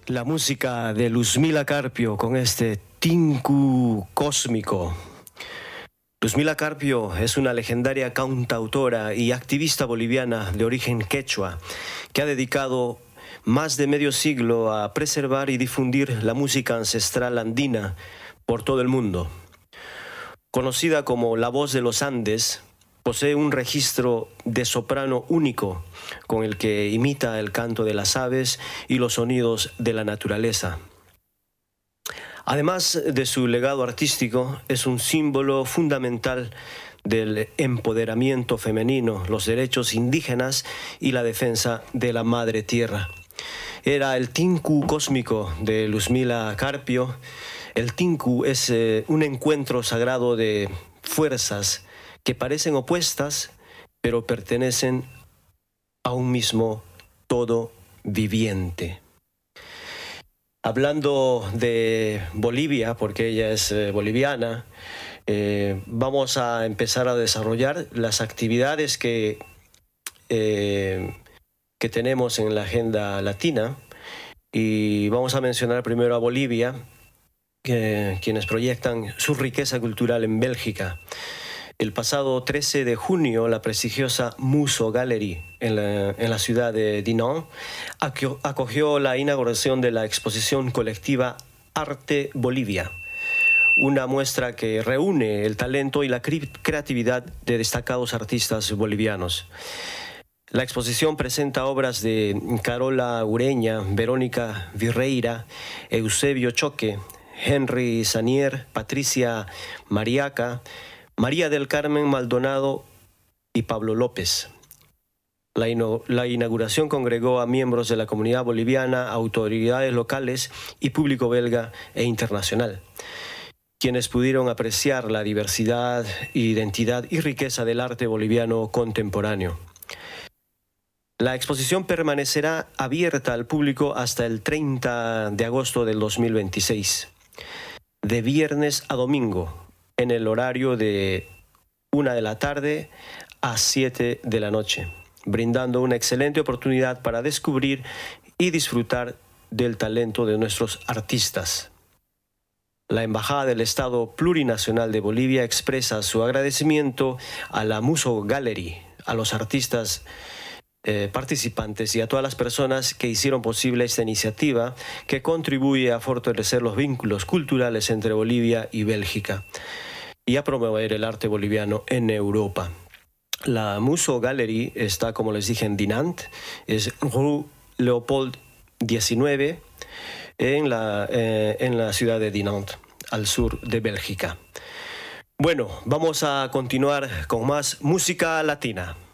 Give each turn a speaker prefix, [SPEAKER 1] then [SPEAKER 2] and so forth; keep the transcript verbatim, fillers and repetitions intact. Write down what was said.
[SPEAKER 1] La música de Luzmila Carpio con este Tinku Cósmico. Luzmila Carpio es una legendaria cantautora y activista boliviana de origen quechua que ha dedicado más de medio siglo a preservar y difundir la música ancestral andina por todo el mundo. Conocida como la voz de los Andes, posee un registro de soprano único con el que imita el canto de las aves y los sonidos de la naturaleza. Además de su legado artístico, es un símbolo fundamental del empoderamiento femenino, los derechos indígenas y la defensa de la madre tierra. Era el Tinku Cósmico de Luzmila Carpio. El Tinku es eh, un encuentro sagrado de fuerzas que parecen opuestas, pero pertenecen a un mismo todo viviente. Hablando de Bolivia, porque ella es eh, boliviana, eh, vamos a empezar a desarrollar las actividades que, eh, que tenemos en la agenda latina, y vamos a mencionar primero a Bolivia, eh, quienes proyectan su riqueza cultural en Bélgica. El pasado trece de junio, la prestigiosa Muso Gallery en la, en la ciudad de Dinant acogió la inauguración de la exposición colectiva Arte Bolivia, una muestra que reúne el talento y la creatividad de destacados artistas bolivianos. La exposición presenta obras de Carola Ureña, Verónica Virreira, Eusebio Choque, Henry Sanier, Patricia Mariaca, María del Carmen Maldonado y Pablo López. La, la inauguración congregó a miembros de la comunidad boliviana, autoridades locales y público belga e internacional, quienes pudieron apreciar la diversidad, identidad y riqueza del arte boliviano contemporáneo. La exposición permanecerá abierta al público hasta el treinta de agosto del dos mil veintiséis, de viernes a domingo, en el horario de una de la tarde a siete de la noche, brindando una excelente oportunidad para descubrir y disfrutar del talento de nuestros artistas. La Embajada del Estado Plurinacional de Bolivia expresa su agradecimiento a la Muso Gallery, a los artistas eh, participantes y a todas las personas que hicieron posible esta iniciativa que contribuye a fortalecer los vínculos culturales entre Bolivia y Bélgica y a promover el arte boliviano en Europa. La Muso Gallery está, como les dije, en Dinant, es Rue Leopold diecinueve, en la, eh, en la ciudad de Dinant, al sur de Bélgica. Bueno, vamos a continuar con más música latina.